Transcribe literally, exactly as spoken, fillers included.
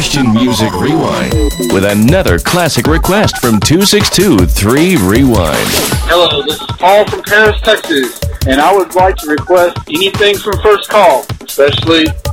Christian Music Rewind with another classic request from two six two, three Rewind. Hello, this is Paul from Paris, Texas, and I would like to request anything from First Call, especially